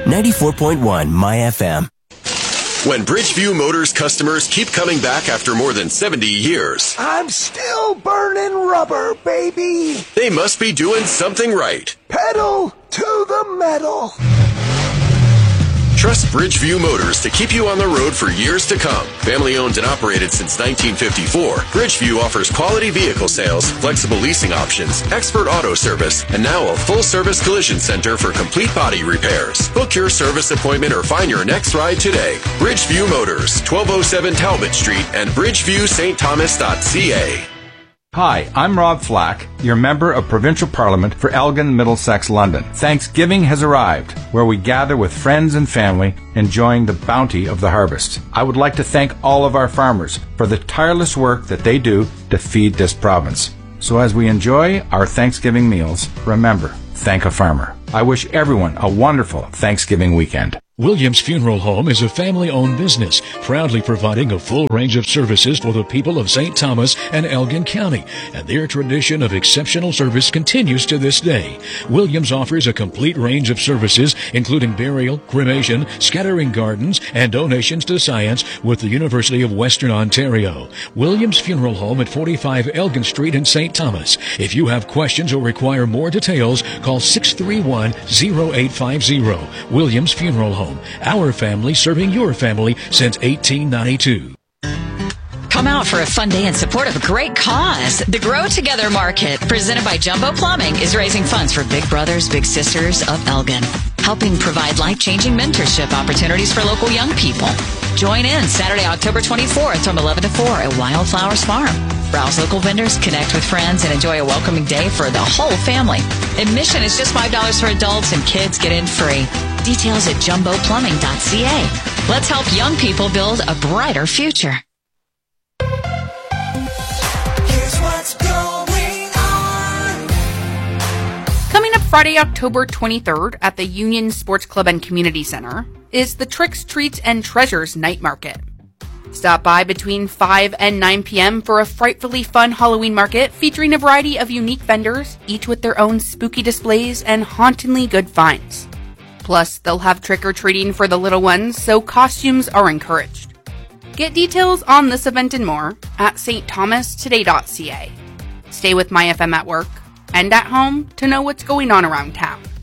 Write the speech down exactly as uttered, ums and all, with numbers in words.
ninety-four point one My F M. When Bridgeview Motors customers keep coming back after more than seventy years, I'm still burning rubber, baby. They must be doing something right. Pedal to the metal. Trust Bridgeview Motors to keep you on the road for years to come. Family owned and operated since nineteen fifty-four, Bridgeview offers quality vehicle sales, flexible leasing options, expert auto service, and now a full-service collision center for complete body repairs. Book your service appointment or find your next ride today. Bridgeview Motors, twelve oh seven Talbot Street and bridgeview st thomas dot c a. Hi, I'm Rob Flack, your member of Provincial Parliament for Elgin, Middlesex, London. Thanksgiving has arrived, where we gather with friends and family, enjoying the bounty of the harvest. I would like to thank all of our farmers for the tireless work that they do to feed this province. So as we enjoy our Thanksgiving meals, remember, thank a farmer. I wish everyone a wonderful Thanksgiving weekend. Williams Funeral Home is a family-owned business, proudly providing a full range of services for the people of Saint Thomas and Elgin County, and their tradition of exceptional service continues to this day. Williams offers a complete range of services, including burial, cremation, scattering gardens, and donations to science with the University of Western Ontario. Williams Funeral Home at forty-five Elgin Street in Saint Thomas. If you have questions or require more details, call six three one, oh eight five oh. Williams Funeral Home. Our family serving your family since eighteen ninety-two. Come out for a fun day in support of a great cause. The Grow Together Market, presented by Jumbo Plumbing, is raising funds for Big Brothers, Big Sisters of Elgin, helping provide life-changing mentorship opportunities for local young people. Join in Saturday, October twenty-fourth from eleven to four at Wildflowers Farm. Browse local vendors, connect with friends, and enjoy a welcoming day for the whole family. Admission is just five dollars for adults, and kids get in free. Details at jumbo plumbing dot c a. Let's help young people build a brighter future. Here's what's going on. Coming up Friday, October twenty-third at the Union Sports Club and Community Center is the Tricks, Treats, and Treasures Night Market. Stop by between five and nine p.m. for a frightfully fun Halloween market featuring a variety of unique vendors, each with their own spooky displays and hauntingly good finds. Plus, they'll have trick-or-treating for the little ones, so costumes are encouraged. Get details on this event and more at s t thomas today dot c a. Stay with My F M at work and at home to know what's going on around town.